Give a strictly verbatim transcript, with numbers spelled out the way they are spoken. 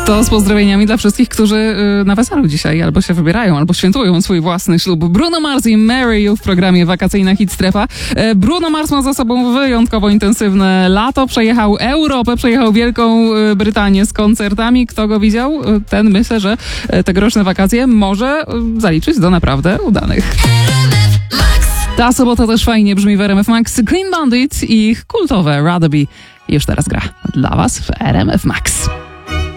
To z pozdrowieniami dla wszystkich, którzy na weselu dzisiaj albo się wybierają, albo świętują swój własny ślub. Bruno Mars i Marry You w programie Wakacyjna Hit Strefa. Bruno Mars ma za sobą wyjątkowo intensywne lato. Przejechał Europę, przejechał Wielką Brytanię z koncertami. Kto go widział, ten myślę, że tegoroczne wakacje może zaliczyć do naprawdę udanych. Ta sobota też fajnie brzmi w R M F Max. Clean Bandit i ich kultowe Rather Be już teraz gra dla was w R M F Max.